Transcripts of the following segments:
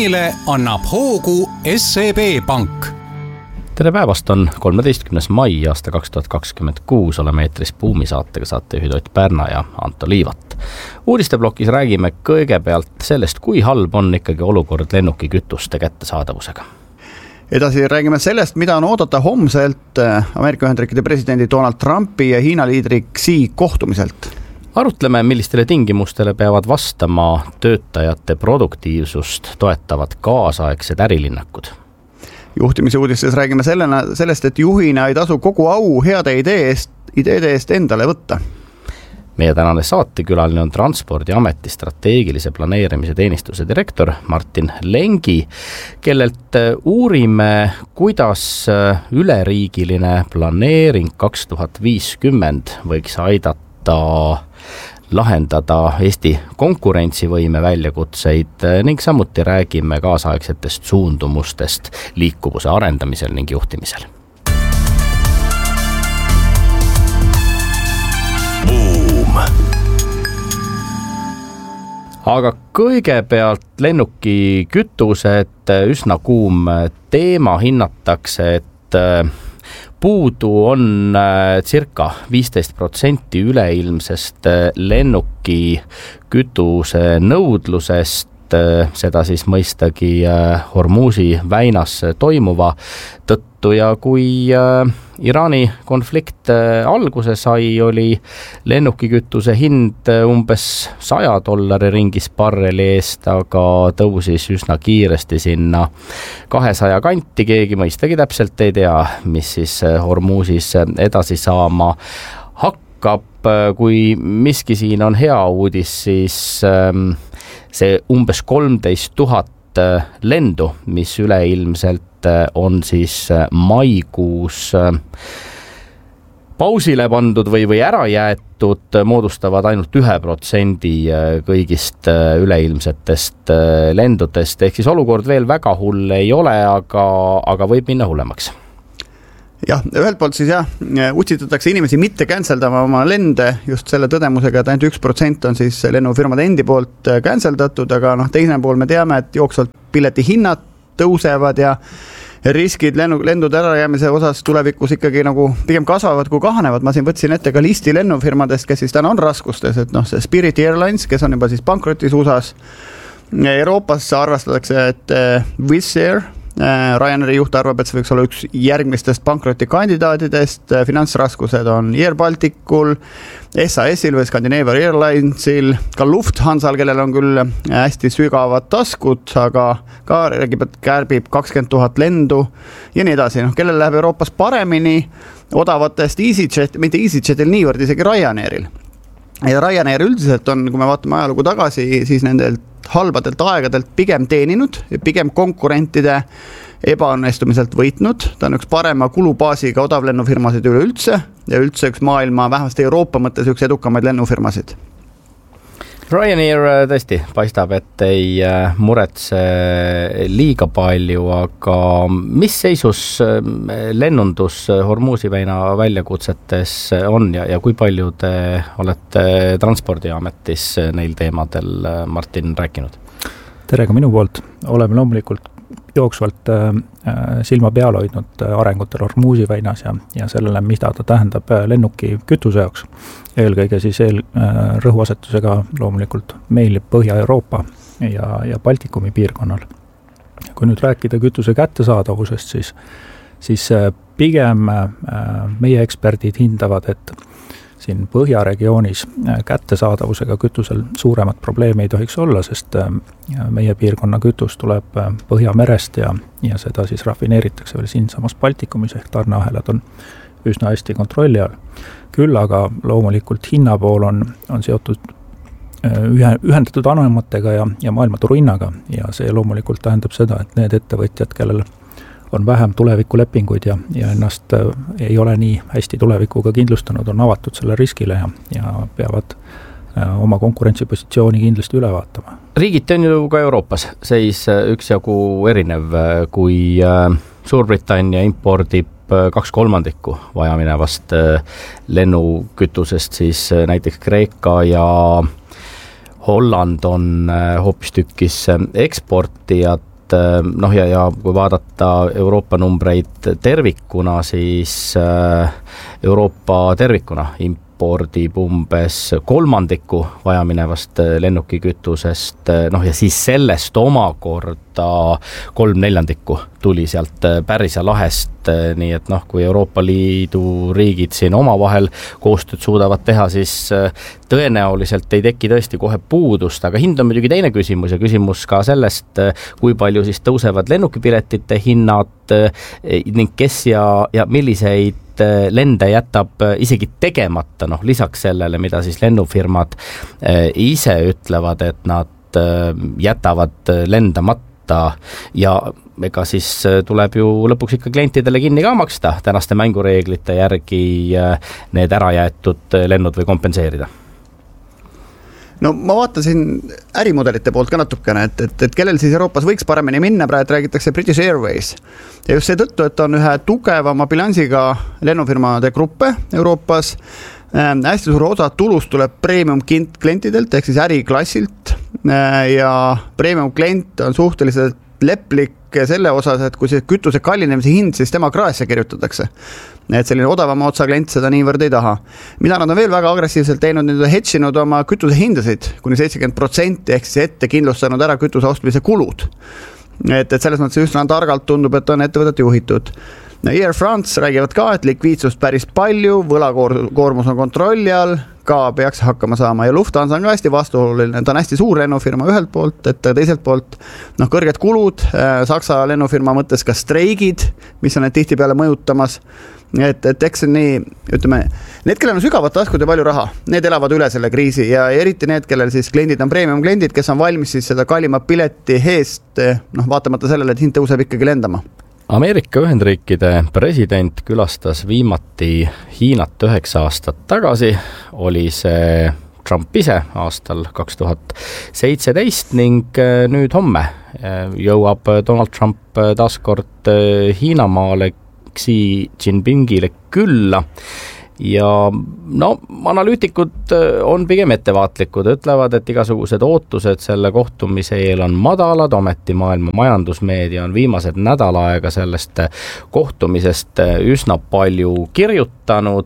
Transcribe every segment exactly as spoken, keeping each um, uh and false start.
reklaamile annab hoogu S E B Pank. Tere päevast, on kolmeteistkümnes mai aasta kaks tuhat kakskümmend kuus, oleme eetris Buumi saatega saatejuhid Ott Pärna ja Anto Liivat. Uudisteblokis räägime kõigepealt sellest, kui halb on ikkagi olukord lennukikütuste kättesaadavusega. Edasi räägime sellest, mida on oodata homselt Ameerika Ühendriikide presidendi Donald Trumpi ja Hiina liidri Xi kohtumiselt. Arutleme, millistele tingimustele peavad vastama töötajate produktiivsust toetavad kaasaegsed ärilinnakud. Juhtimise uudistes räägime sellena, sellest, et juhina ei tasu kogu au heade idee eest, ideede eest endale võtta. Meie tänane saatekülaline on Transpordiameti strateegilise planeerimise teenistuse direktor Martin Lengi, kellelt uurime, kuidas üleriigiline planeering kaks tuhat viiskümmend võiks aidata lahendada Eesti konkurentsivõime väljakutseid ning samuti räägime kaasaegsetest suundumustest liikuvuse arendamisel ning juhtimisel. Boom. Aga kõigepealt lennuki kütused, üsna kuum teema, hinnatakse, et puudu on circa viisteist protsenti üleilmsest lennuki kütuse nõudlusest, seda siis mõistagi Hormuzi väinas toimuva tõttu, ja kui Iraani konflikt alguse sai, oli lennukikütuse hind umbes saja dollari ringis barreli eest, aga tõusis üsna kiiresti sinna kahesaja kanti. Keegi mõistagi täpselt ei tea, mis siis Hormuzis edasi saama hakkab. Kui miski siin on hea uudis, siis see umbes kolmteist tuhat lendu, mis üleilmselt on siis maikuus pausile pandud või, või ära jäetud, moodustavad ainult ühe protsendi kõigist üleilmsetest lendudest. Ehk siis olukord veel väga hull ei ole, aga, aga võib minna hullemaks. Jah, ühelt poolt siis jah, utsitatakse inimesi mitte canceldama oma lende just selle tõdemusega, et ainult üks protsent on siis lennufirmade endi poolt canceldatud, aga noh, teine pool me teame, et jooksvalt pileti hinnad tõusevad ja riskid lennu, lendude ärajäämise osas tulevikus ikkagi nagu pigem kasvavad kui kahanevad. Ma siin võtsin ette ka listi lennufirmadest, kes siis täna on raskustes, et noh, see Spirit Airlines, kes on juba siis pankrotis U S A-s. Euroopas arvastatakse, et Wizz Air, Ryanairi juht arvab, et see võiks olla üks järgmistest pankroti kandidaatidest. Finantsraskused on Air Balticul, S A S-il või Scandinavian Airlinesil, ka Lufthansal, kellel on küll hästi sügavad taskud, aga ka räägib, et kärbib kakskümmend tuhat lendu ja nii edasi. No, kellel läheb Euroopas paremini odavatest EasyJet, mitte EasyJetil niivõrd, isegi Ryanairil. Ja Ryanair üldiselt on, kui me vaatame ajalugu tagasi, siis nendelt halbadelt aegadelt pigem teeninud ja pigem konkurentide ebaõnnestumiselt võitnud. Ta on üks parema kulubaasiga odavlennufirmasid üleüldse ja üldse üks maailma, vähemasti Euroopa mõttes üks edukamaid lennufirmasid. Ryanair tõesti paistab, et ei muretse liiga palju, aga mis seisus lennundus Hormuzi väina väljakutsetes on ja, ja kui palju te olete Transpordiametis neil teemadel, Martin, rääkinud? Tere ka minu poolt. Oleme loomulikult jooksvalt silma peal hoidnud arengutel Hormuzi väinas ja, ja sellele, mida ta tähendab lennuki kütuse jaoks. Eelkõige siis eel, rõhuasetusega loomulikult meil Põhja-Euroopa ja, ja Baltikumi piirkonnal. Kui nüüd rääkida kütuse kättesaadavusest, siis, siis pigem meie eksperdid hindavad, et siin Põhjaregioonis kättesaadavusega kütusel suuremat probleemi ei tohiks olla, sest meie piirkonna kütus tuleb Põhjamerest ja, ja seda siis rafineeritakse veel siinsamas Baltikumis, ehk tarneahelad on üsna hästi kontrolli all. Küll aga loomulikult hinnapool on, on seotud ühe, ühendatud anematega ja, ja maailmaturu hinnaga ja see loomulikult tähendab seda, et need ettevõtjad, kellel on vähem tulevikulepinguid ja, ja ennast ei ole nii hästi tulevikuga kindlustanud, on avatud selle riskile ja, ja peavad oma konkurentsipositsiooni kindlasti üle vaatama. Riigiti on ju ka Euroopas seis üksjagu erinev, kui Suurbritannia impordib kaks kolmandikku vajaminevast lennukütusest, siis näiteks Kreeka ja Holland on hoopistükkis eksportijad. noh, ja, ja kui vaadata Euroopa numbreid tervikuna, siis Euroopa tervikuna impordib umbes kolmandiku vajaminevast lennukikütusest, noh ja siis sellest omakorda kolm neljandikku tuli sealt Pärsia lahest, nii et noh, kui Euroopa Liidu riigid siin omavahel koostööd suudavad teha, siis tõenäoliselt ei teki tõesti kohe puudust, aga hind on muidugi teine küsimus ja küsimus ka sellest, kui palju siis tõusevad lennukipiletite hinnad ning kes ja, ja milliseid lende jätab isegi tegemata, noh lisaks sellele, mida siis lennufirmad ise ütlevad, et nad jätavad lendamata ja ega siis tuleb ju lõpuks ikka klientidele kinni ka maksta tänaste mängureeglite järgi need ära jäetud lennud või kompenseerida. No ma vaatasin ärimudelite poolt ka natukene, et, et, et kellel siis Euroopas võiks paremini minna, praegu räägitakse British Airways. Ja just see tõttu, et on ühe tugevama bilansiga lennufirmade gruppe Euroopas. Ähm, hästi suur osa tulust tuleb premium klientidelt ehk siis äriklassilt äh, ja premium klient on suhteliselt leplik selle osas, et kui see kütuse kallinemise hind, siis tema kraesse kirjutatakse. Et selline odavama otsa klient seda niivõrd ei taha. Mida nad on veel väga agressiivselt teinud, nüüd on hedžinud oma kütuse hindasid kuni seitsekümmend protsenti ehk siis ette kindlustanud ära kütuse ostmise kulud. Et, et selles mõttes üsna targalt tundub, et on ettevõtet juhitud. Air France räägivad ka, et likviidsust päris palju, võlakoormus on kontrolli all, ka peaks hakkama saama ja Lufthansa on ka hästi vastuoluline, ta on hästi suur lennufirma ühelt poolt, et teiselt poolt noh, kõrged kulud, Saksa lennufirma mõttes ka streigid, mis on need tihti peale mõjutamas, et, et eks nii, ütleme, need, kellel on sügavad taskud ja palju raha, need elavad üle selle kriisi ja eriti need, kellel siis kliendid on premium kliendid, kes on valmis siis seda kallima pileti heest, noh, vaatamata sellele, et hind tõuseb ikkagi lendama. Ameerika Ühendriikide president külastas viimati Hiinat üheksa aastat tagasi, oli see Trump ise aastal kaks tuhat seitseteist ning nüüd homme jõuab Donald Trump taaskord Hiinamaale Xi Jinpingile külla. Ja no analüütikud on pigem ettevaatlikud, ütlevad, et igasugused ootused selle kohtumise eel on madalad, ometi maailma majandusmeedia on viimased nädal aega sellest kohtumisest üsna palju kirjutanud.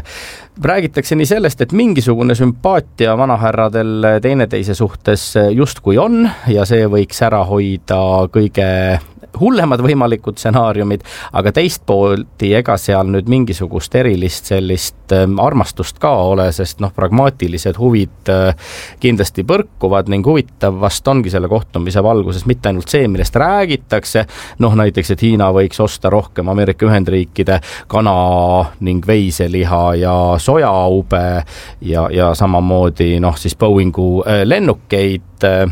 Räägitakse nii sellest, et mingisugune sümpaatia vanahärradel teineteise suhtes justkui on ja see võiks ära hoida kõige hullemad võimalikud stsenaariumid, aga teistpoolti ega seal nüüd mingisugust erilist sellist armastust ka ole, sest noh, pragmaatilised huvid kindlasti põrkuvad ning huvitav vast ongi selle kohtumise valguses mitte ainult see, millest räägitakse, noh näiteks, et Hiina võiks osta rohkem Ameerika Ühendriikide kana ning veiseliha ja sojaube ja, ja samamoodi noh siis Boeingu lennukeid,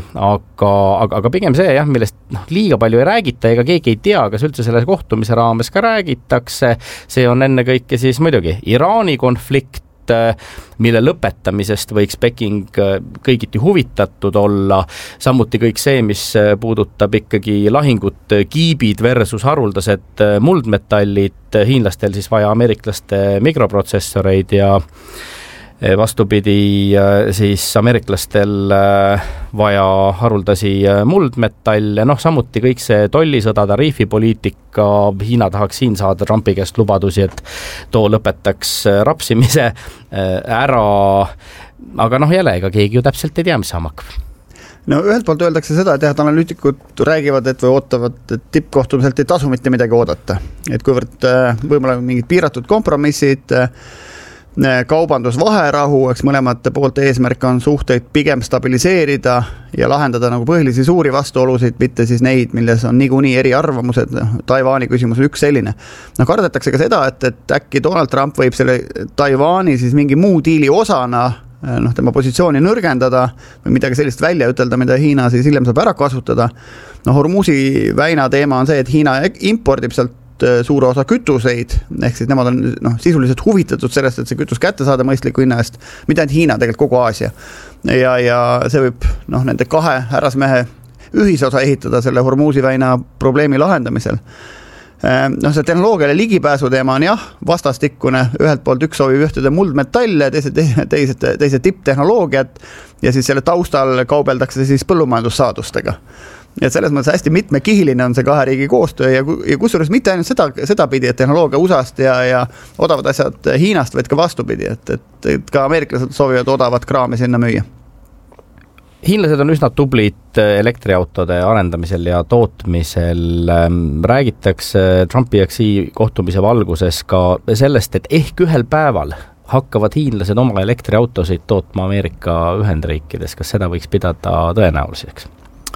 aga, aga, aga pigem see jah, millest noh, liiga palju ei räägita ega keegi ei tea, kas üldse selle kohtumise raames ka räägitakse, see on enne kõike siis muidugi Iraani konflikt, mille lõpetamisest võiks Peking kõigiti huvitatud olla, samuti kõik see, mis puudutab ikkagi lahingut kiibid versus haruldased muldmetallid, hiinlastel siis vaja ameeriklaste mikroprotsessoreid ja vastupidi siis ameeriklastel vaja haruldasi muldmetalle, noh samuti kõik see tollisõda, tariifipoliitika, Hiina tahaks siin saada Trumpi käest lubadusi, et too lõpetaks rapsimise ära, aga noh jälle, ega keegi ju täpselt ei tea, mis saama hakkab. No ühelt poolt öeldakse seda, et jah, analüütikud räägivad, et või ootavad, et tippkohtumiselt ei tasu mitte midagi oodata, et kuivõrd võib-olla mingid piiratud kompromissid, kaubandusvaherahu, eks mõlemate poolte eesmärk on suhteid pigem stabiliseerida ja lahendada nagu põhilisi suuri vastuolusid, mitte siis neid, milles on niikuinii eri arvamused. Taiwani küsimus on üks selline. No kardetakse ka seda, et, et äkki Donald Trump võib selle Taiwani siis mingi muu diili osana noh, tema positsiooni nõrgendada või midagi sellist välja ütelda, mida Hiina siis hiljem saab ära kasutada. No Hormuzi väina teema on see, et Hiina impordib sealt suure osa kütuseid, ehk siis nemad on noh, sisuliselt huvitatud sellest, et see kütus kätte saada mõistliku hinna eest, mitte ainult Hiina, tegelikult kogu Aasia. Ja, ja see võib noh, nende kahe härrasmehe ühisosa ehitada selle Hormuzi väina probleemi lahendamisel. No see tehnoloogiale ligipääsu teema on jah, vastastikkune, ühelt poolt üks soovib ühtede muldmetalle, teised, teised, teised tipptehnoloogiat ja siis selle taustal kaubeldakse siis põllumajandussaadustega. et selles mõttes hästi mitmekihiline on see kahe riigi koostöö ja, ja kusjuures mitte ainult seda, seda pidi, et tehnoloogia U S A-st ja, ja odavad asjad Hiinast, vaid ka vastupidi, et, et, et ka ameeriklased soovivad odavat kraami sinna müüa. Hiinlased on üsna tublid elektriautode arendamisel ja tootmisel. Räägitakse Trumpi ja Xi kohtumise valguses ka sellest, et ehk ühel päeval hakkavad hiinlased oma elektriautosid tootma Ameerika Ühendriikides. Kas seda võiks pidada tõenäoliseks?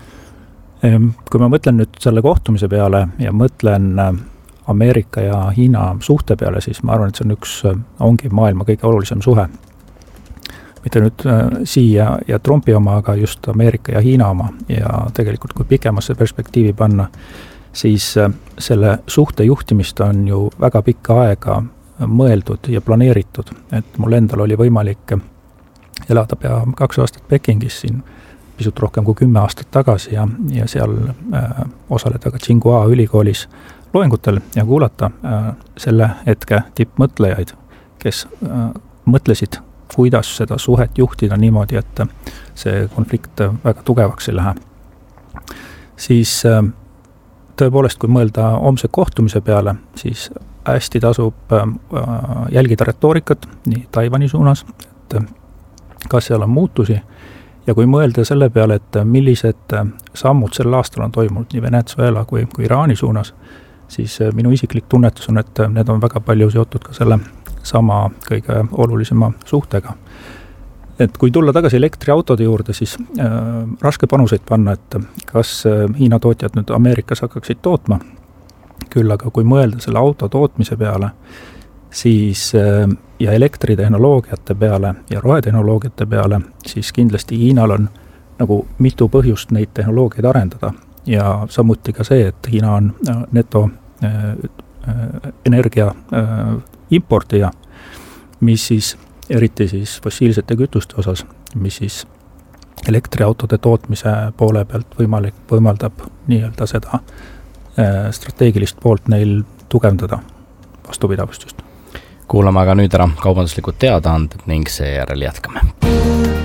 Kui ma mõtlen nüüd selle kohtumise peale ja mõtlen Ameerika ja Hiina suhte peale, siis ma arvan, et see on üks, ongi maailma kõige olulisem suhe. Mitte nüüd Xi ja, ja Trumpi oma, aga just Ameerika ja Hiina oma. Ja tegelikult kui pikemasse perspektiivi panna, siis selle suhte juhtimist on ju väga pikka aega mõeldud ja planeeritud. Et mul endal oli võimalik elada pea kaks aastat Pekingis siin pisut rohkem kui kümme aastat tagasi ja, ja seal äh, osaleda ka Tsinghua ülikoolis loengutel ja kuulata äh, selle hetke tippmõtlejaid, kes äh, mõtlesid, kuidas seda suhet juhtida niimoodi, et see konflikt väga tugevaks ei lähe. Siis tõepoolest, kui mõelda homse kohtumise peale, siis hästi tasub jälgida retoorikat nii Taiwani suunas, et kas seal on muutusi ja kui mõelda selle peale, et millised sammud sel aastal on toimunud nii Venezuela kui, kui Iraani suunas, siis minu isiklik tunnetus on, et need on väga palju seotud ka selle sama kõige olulisema suhtega. Et kui tulla tagasi elektriautode juurde, siis äh, raske panuseid panna, et kas äh, Hiina tootjad nüüd Ameerikas hakkaksid tootma. Küll aga kui mõelda selle auto tootmise peale, siis äh, ja elektritehnoloogiate peale ja rohetehnoloogiate peale, siis kindlasti Hiinal on nagu mitu põhjust neid tehnoloogiaid arendada. Ja samuti ka see, et Hiina on äh, neto äh, energia äh, importija, mis siis eriti siis fossiilsete kütuste osas, mis siis elektriautode tootmise poole pealt võimalik, võimaldab nii-öelda seda äh, strateegilist poolt neil tugevdada vastupidavust just. Kuulame aga nüüd ära kaubanduslikud teadaanded ning seejärel jätkame.